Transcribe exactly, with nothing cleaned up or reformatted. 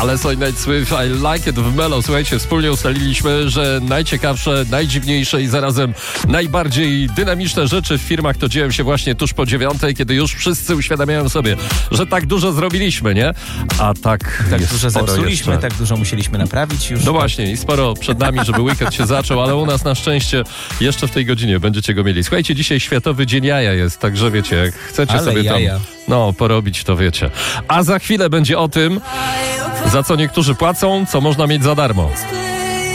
Ale Sonic Night Swift, I Like It w Melo. Słuchajcie, wspólnie ustaliliśmy, że najciekawsze, najdziwniejsze i zarazem najbardziej dynamiczne rzeczy w firmach to dzieją się właśnie tuż po dziewiątej, kiedy już wszyscy uświadamiają sobie, że tak dużo zrobiliśmy, nie? A tak Tak jest dużo sporo zepsuliśmy, jeszcze. tak dużo musieliśmy naprawić już. No właśnie i sporo przed nami, żeby weekend się zaczął, ale u nas na szczęście jeszcze w tej godzinie będziecie go mieli. Słuchajcie, dzisiaj Światowy Dzień Jaja jest, także wiecie, jak chcecie Ale sobie jaja. tam no porobić, to wiecie. A za chwilę będzie o tym, za co niektórzy płacą, co można mieć za darmo.